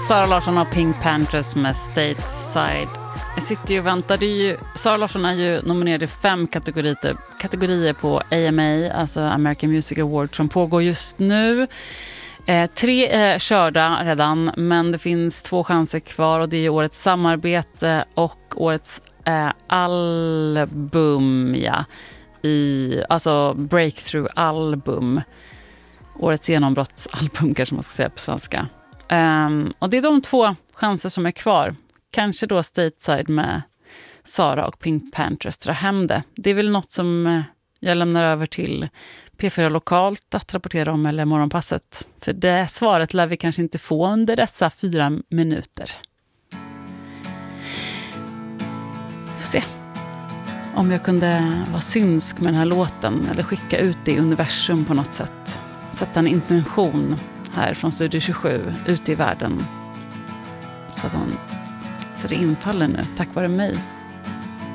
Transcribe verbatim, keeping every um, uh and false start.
Sara Larsson och Pink Panthers med Stateside. Jag sitter ju och väntar. Det är ju, Sara Larsson är ju nominerad i fem kategorier, kategorier på A M A, alltså American Music Awards, som pågår just nu. Eh, tre är körda redan, men det finns två chanser kvar, och det är årets samarbete och årets eh, album, ja, i, alltså breakthrough-album. Årets genombrottsalbum kanske man ska säga på svenska. Um, och det är de två chanser som är kvar. Kanske då Stateside med Sara och Pink Panthers drar hem det. Det är väl något som jag lämnar över till P fyra Lokalt att rapportera om, eller Morgonpasset. För det svaret lär vi kanske inte få under dessa fyra minuter. Får se om jag kunde vara synsk med den här låten, eller skicka ut det i universum på något sätt. Sätta en intention här från Studio tjugosju ute i världen. Så att, han, så det infaller nu, tack vare mig.